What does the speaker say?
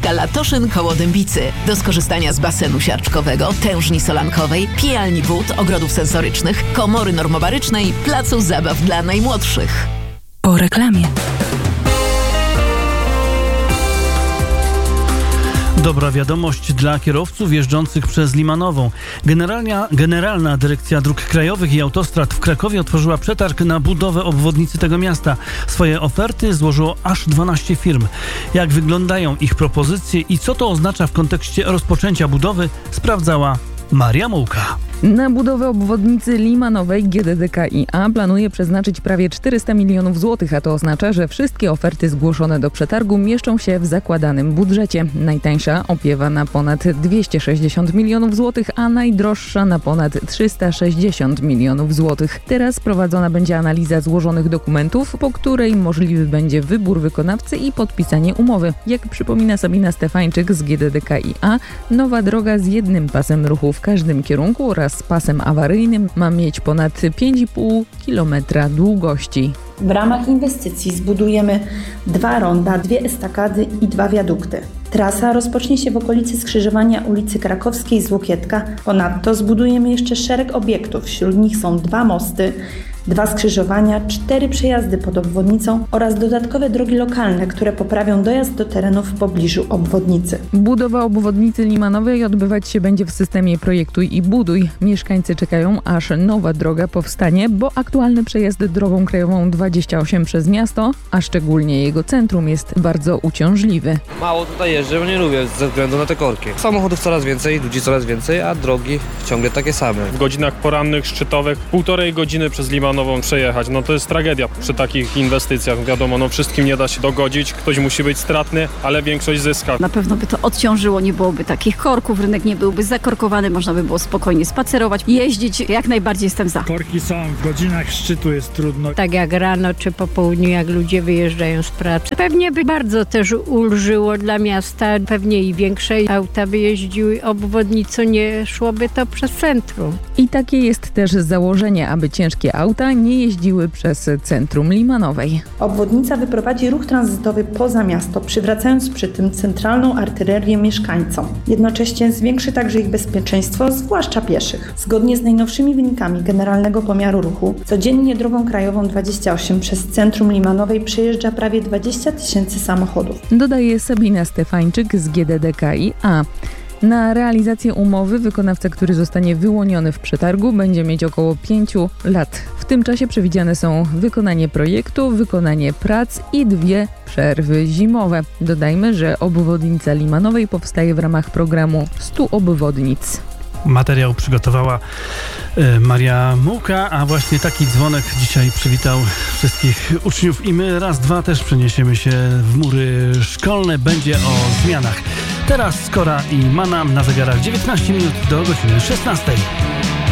Lotniska Latoszyn koło Dębicy. Do skorzystania z basenu siarczkowego, tężni solankowej, pijalni wód, ogrodów sensorycznych, komory normobarycznej, placu zabaw dla najmłodszych. Po reklamie. Dobra wiadomość dla kierowców jeżdżących przez Limanową. Generalna Dyrekcja Dróg Krajowych i Autostrad w Krakowie otworzyła przetarg na budowę obwodnicy tego miasta. Swoje oferty złożyło aż 12 firm. Jak wyglądają ich propozycje i co to oznacza w kontekście rozpoczęcia budowy, sprawdzała Maria Mułka. Na budowę obwodnicy Limanowej GDDKiA planuje przeznaczyć prawie 400 milionów złotych, a to oznacza, że wszystkie oferty zgłoszone do przetargu mieszczą się w zakładanym budżecie. Najtańsza opiewa na ponad 260 milionów złotych, a najdroższa na ponad 360 milionów złotych. Teraz prowadzona będzie analiza złożonych dokumentów, po której możliwy będzie wybór wykonawcy i podpisanie umowy. Jak przypomina Sabina Stefańczyk z GDDKiA, nowa droga z jednym pasem ruchu w każdym kierunku oraz z pasem awaryjnym ma mieć ponad 5,5 km długości. W ramach inwestycji zbudujemy 2 ronda, 2 estakady i 2 wiadukty. Trasa rozpocznie się w okolicy skrzyżowania ulicy Krakowskiej z Łokietka. Ponadto zbudujemy jeszcze szereg obiektów. Wśród nich są 2 mosty, 2 skrzyżowania, 4 przejazdy pod obwodnicą oraz dodatkowe drogi lokalne, które poprawią dojazd do terenów w pobliżu obwodnicy. Budowa obwodnicy Limanowej odbywać się będzie w systemie projektuj i buduj. Mieszkańcy czekają, aż nowa droga powstanie, bo aktualny przejazd drogą krajową 28 przez miasto, a szczególnie jego centrum, jest bardzo uciążliwy. Mało tutaj jeżdżę, bo nie lubię ze względu na te korki. Samochodów coraz więcej, ludzi coraz więcej, a drogi ciągle takie same. W godzinach porannych, szczytowych, 1,5 godziny przez Limanową przejechać. No to jest tragedia przy takich inwestycjach. Wiadomo, no wszystkim nie da się dogodzić, ktoś musi być stratny, ale większość zyska. Na pewno by to odciążyło, nie byłoby takich korków, rynek nie byłby zakorkowany, można by było spokojnie spacerować, jeździć, jak najbardziej jestem za. Korki są, w godzinach szczytu jest trudno. Tak jak rano czy po południu, jak ludzie wyjeżdżają z pracy. Pewnie by bardzo też ulżyło dla miasta, pewnie i większe auta by jeździły obwodnicą, nie szłoby to przez centrum. I takie jest też założenie, aby ciężkie auta nie jeździły przez centrum Limanowej. Obwodnica wyprowadzi ruch tranzytowy poza miasto, przywracając przy tym centralną artylerię mieszkańcom. Jednocześnie zwiększy także ich bezpieczeństwo, zwłaszcza pieszych. Zgodnie z najnowszymi wynikami Generalnego Pomiaru Ruchu, codziennie drogą krajową 28 przez centrum Limanowej przejeżdża prawie 20 000 samochodów. Dodaje Sabina Stefańczyk z GDDKiA. Na realizację umowy wykonawca, który zostanie wyłoniony w przetargu, będzie mieć około 5 lat. W tym czasie przewidziane są wykonanie projektu, wykonanie prac i 2 przerwy zimowe. Dodajmy, że obwodnica Limanowej powstaje w ramach programu 100 obwodnic. Materiał przygotowała Maria Mułka, a właśnie taki dzwonek dzisiaj przywitał wszystkich uczniów i my raz, dwa też przeniesiemy się w mury szkolne. Będzie o zmianach. Teraz Skora i Manam na zegarach 19 minut do godziny 16.